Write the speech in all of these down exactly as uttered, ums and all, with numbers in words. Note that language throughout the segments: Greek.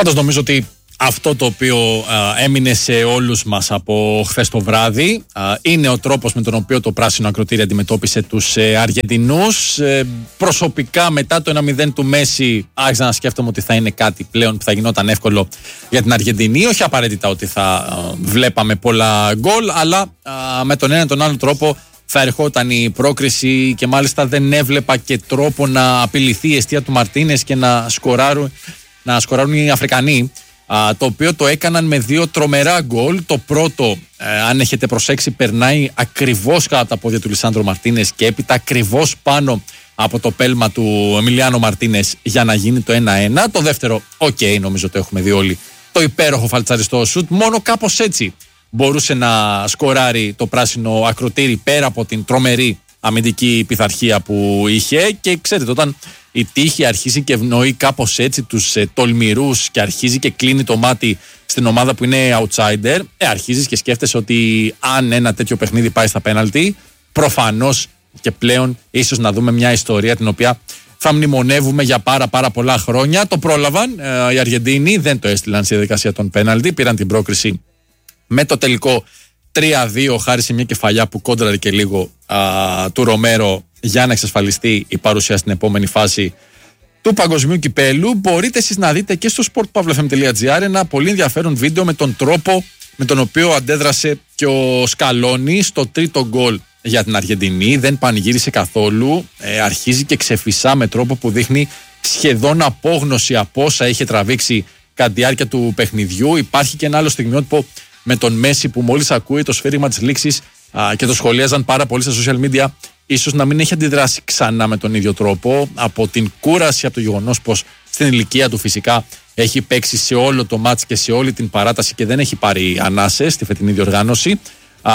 Πάντως νομίζω ότι αυτό το οποίο α, έμεινε σε όλους μας από χθες το βράδυ α, είναι ο τρόπος με τον οποίο το πράσινο ακροτήρι αντιμετώπισε τους ε, Αργεντινούς. Ε, προσωπικά μετά το ένα μηδέν του Μέση άρχισα να σκέφτομαι ότι θα είναι κάτι πλέον που θα γινόταν εύκολο για την Αργεντινή. Όχι απαραίτητα ότι θα α, βλέπαμε πολλά γκολ, αλλά α, με τον ένα τον άλλο τρόπο θα ερχόταν η πρόκριση και μάλιστα δεν έβλεπα και τρόπο να απειληθεί η αιστεία του Μαρτίνες και να σκοράρουν, να σκοράρουν οι Αφρικανοί. Uh, το οποίο το έκαναν με δύο τρομερά γκολ. Το πρώτο, ε, αν έχετε προσέξει, περνάει ακριβώς κάτω από τα πόδια του Λισάνδρο Μαρτίνες και έπειτα ακριβώς πάνω από το πέλμα του Εμιλιάνο Μαρτίνες για να γίνει το ένα ένα. Το δεύτερο, οκ, okay, νομίζω το έχουμε δει όλοι, το υπέροχο φαλτσαριστό σουτ. Μόνο κάπως έτσι μπορούσε να σκοράρει το πράσινο ακροτήρι πέρα από την τρομερή αμυντική πειθαρχία που είχε. Και ξέρετε, όταν η τύχη αρχίζει και ευνοεί κάπως έτσι τους ε, τολμηρούς και αρχίζει και κλείνει το μάτι στην ομάδα που είναι outsider, ε, αρχίζεις και σκέφτεσαι ότι αν ένα τέτοιο παιχνίδι πάει στα πέναλτι, προφανώς και πλέον ίσως να δούμε μια ιστορία την οποία θα μνημονεύουμε για πάρα πάρα πολλά χρόνια. Το πρόλαβαν ε, οι Αργεντίνοι, δεν το έστειλαν στη διαδικασία των πέναλτι, πήραν την πρόκριση με το τελικό τρία δύο χάρη σε μια κεφαλιά που κόντραρε και λίγο α, του Ρομέρο για να εξασφαλιστεί η παρουσία στην επόμενη φάση του Παγκοσμίου Κυπέλου. Μπορείτε εσείς να δείτε και στο σπορτ παύλα εφ εμ τελεία τζι άρ ένα πολύ ενδιαφέρον βίντεο με τον τρόπο με τον οποίο αντέδρασε και ο Σκαλόνι στο τρίτο γκολ για την Αργεντινή. Δεν πανηγύρισε καθόλου, ε, αρχίζει και ξεφυσά με τρόπο που δείχνει σχεδόν απόγνωση από όσα είχε τραβήξει κατά τη διάρκεια του παιχνιδιού. Υπάρχει και ένα άλλο στιγμιότυπο με τον Μέση που μόλις ακούει το σφύριγμα της λήξης α, και το σχολίαζαν πάρα πολύ στα social media, ίσως να μην έχει αντιδράσει ξανά με τον ίδιο τρόπο από την κούραση, από το γεγονός πως στην ηλικία του φυσικά έχει παίξει σε όλο το μάτς και σε όλη την παράταση και δεν έχει πάρει ανάσες στη φετινή διοργάνωση. Α,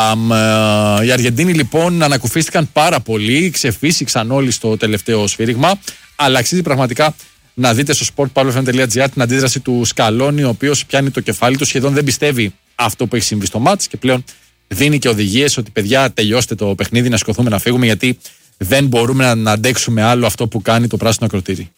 α, οι Αργεντίνοι λοιπόν ανακουφίστηκαν πάρα πολύ, ξεφύσηξαν όλοι στο τελευταίο σφύριγμα, αλλά αξίζει πραγματικά να δείτε στο σπορτ παύλα εφ εμ τελεία τζι άρ την αντίδραση του Σκαλόνι, ο οποίος πιάνει το κεφάλι του, σχεδόν δεν πιστεύει αυτό που έχει συμβεί στο μάτς και πλέον δίνει και οδηγίες ότι παιδιά τελειώστε το παιχνίδι, να σκοθούμε να φύγουμε γιατί δεν μπορούμε να αντέξουμε άλλο αυτό που κάνει το πράσινο ακροτήρι.